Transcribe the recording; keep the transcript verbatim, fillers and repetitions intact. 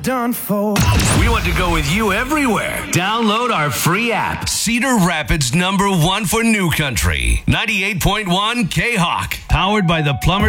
done for. We want to go with you everywhere. Download our free app. Cedar Rapids number one for New Country. ninety-eight point one K-Hawk. Powered by the Plumber